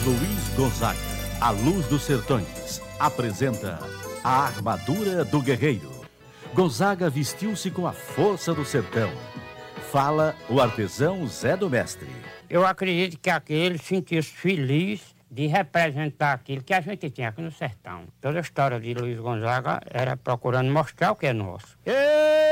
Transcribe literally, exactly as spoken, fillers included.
Luiz Gonzaga, a luz dos sertões, apresenta a armadura do guerreiro. Gonzaga vestiu-se com a força do sertão. Fala o artesão Zé do Mestre. Eu acredito que aquele sentiu-se feliz de representar aquilo que a gente tinha aqui no sertão. Toda a história de Luiz Gonzaga era procurando mostrar o que é nosso.